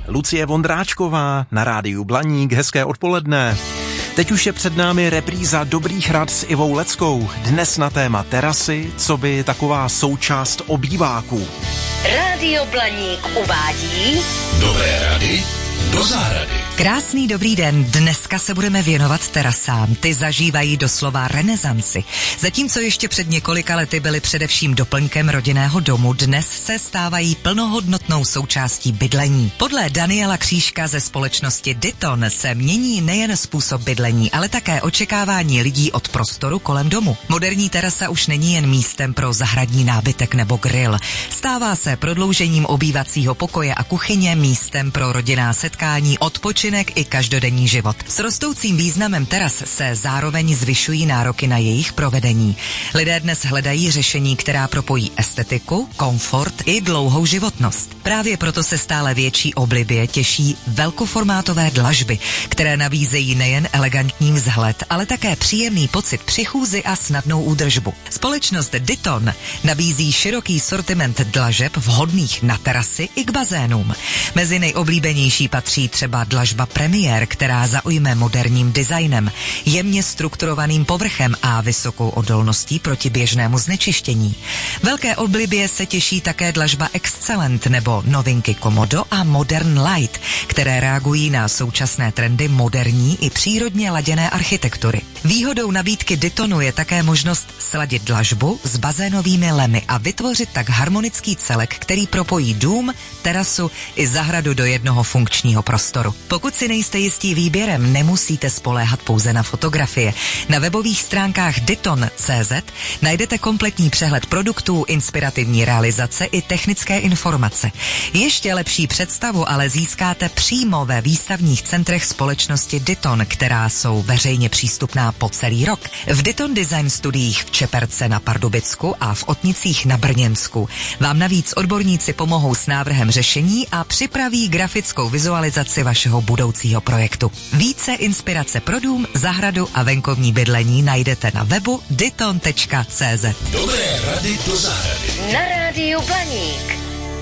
Lucie Vondráčková na rádiu Blaník, hezké odpoledne. Teď už je před námi repríza Dobrých rad s Ivou Leckou. Dnes na téma terasy, co by taková součást obýváků. Rádio Blaník uvádí Dobré rady do zahrady. Krásný dobrý den, dneska se budeme věnovat terasám. Ty zažívají doslova renesanci. Zatímco ještě před několika lety byly především doplňkem rodinného domu, dnes se stávají plnohodnotnou součástí bydlení. Podle Daniela Křížka ze společnosti Dyton se mění nejen způsob bydlení, ale také očekávání lidí od prostoru kolem domu. Moderní terasa už není jen místem pro zahradní nábytek nebo grill. Stává se prodloužením obývacího pokoje a kuchyně, místem pro rodinná setkání, odpočinek i každodenní život. S rostoucím významem teras se zároveň zvyšují nároky na jejich provedení. Lidé dnes hledají řešení, která propojí estetiku, komfort i dlouhou životnost. Právě proto se stále větší oblibě těší velkoformátové dlažby, které nabízejí nejen elegantní vzhled, ale také příjemný pocit při chůzi a snadnou údržbu. Společnost Dyton nabízí široký sortiment dlažeb vhodných na terasy i k bazénům. Mezi nejoblíbenější patří třeba dlažba Premier, která zaujme moderním designem, jemně strukturovaným povrchem a vysokou odolností proti běžnému znečištění. Velké oblibě se těší také dlažba Excellent nebo novinky Komodo a Modern Light, které reagují na současné trendy moderní i přírodně laděné architektury. Výhodou nabídky Dytonu je také možnost sladit dlažbu s bazénovými lemy a vytvořit tak harmonický celek, který propojí dům, terasu i zahradu do jednoho funkčního prostoru. Pokud si nejste jistí výběrem, nemusíte spoléhat pouze na fotografie. Na webových stránkách dyton.cz najdete kompletní přehled produktů, inspirativní realizace i technické informace. Ještě lepší představu ale získáte přímo ve výstavních centrech společnosti Dyton, která jsou veřejně přístupná po celý rok. V Dyton Design studiích v Čeperce na Pardubicku a v Otnicích na Brněnsku vám navíc odborníci pomohou s návrhem řešení a připraví grafickou vizualizaci vašeho budoucího projektu. Více inspirace pro dům, zahradu a venkovní bydlení najdete na webu dyton.cz. Dobré rady do zahrady. na rádiu Blaník.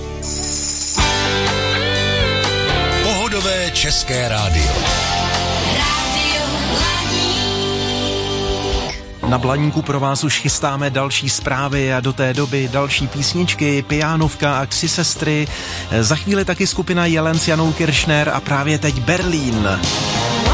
Pohodové české rádio. Na Blaníku pro vás už chystáme další zprávy a do té doby další písničky, Pijánovka a Tři sestry. Za chvíli taky skupina Jelen s Janou Kiršner a právě teď Berlín.